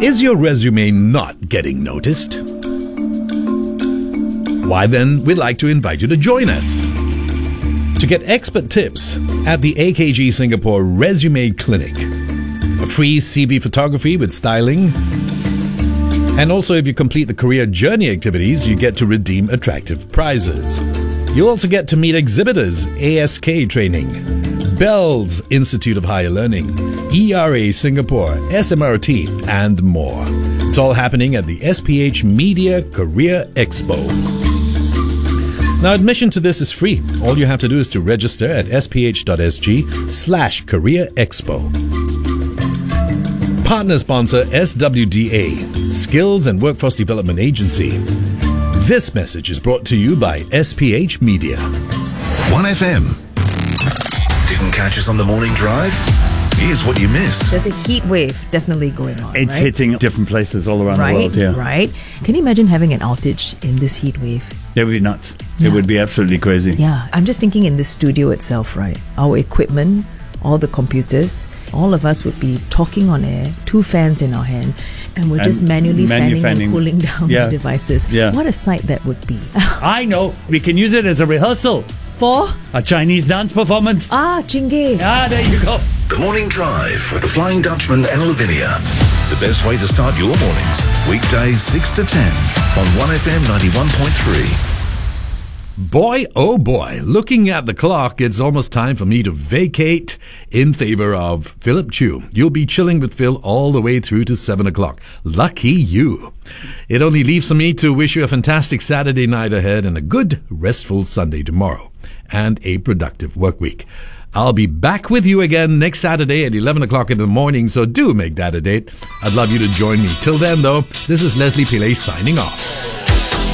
Is your resume not getting noticed? Why then, we'd like to invite you to join us to get expert tips at the AKG Singapore Resume Clinic. A free CV photography with styling. And also, if you complete the career journey activities, you get to redeem attractive prizes. You'll also get to meet exhibitors, ASK Training, Bell's Institute of Higher Learning, ERA Singapore, SMRT, and more. It's all happening at the SPH Media Career Expo. Now, admission to this is free. All you have to do is to register at sph.sg/Career Expo. Partner sponsor SWDA, Skills and Workforce Development Agency. This message is brought to you by SPH Media. 1FM. Didn't catch us on the morning drive? Here's what you missed. There's a heat wave definitely going on. It's right? hitting different places all around the world. Yeah, Right. Can you imagine having an outage in this heat wave? It would be nuts. Yeah. It would be absolutely crazy. Yeah. I'm just thinking in the studio itself, right? Our equipment, all the computers, all of us would be talking on air, 2 fans in our hand, and we're just manually fanning and cooling down the devices. Yeah. What a sight that would be. I know. We can use it as a rehearsal. For? A Chinese dance performance. Chingay. There you go. The Morning Drive with the Flying Dutchman and Lavinia. The best way to start your mornings. Weekdays 6 to 10 on 1FM 91.3. Boy, oh boy, looking at the clock, it's almost time for me to vacate in favor of Philip Chu. You'll be chilling with Phil all the way through to 7 o'clock. Lucky you. It only leaves for me to wish you a fantastic Saturday night ahead and a good, restful Sunday tomorrow and a productive work week. I'll be back with you again next Saturday at 11 o'clock in the morning, so do make that a date. I'd love you to join me. Till then, though, this is Leslie Pillay signing off.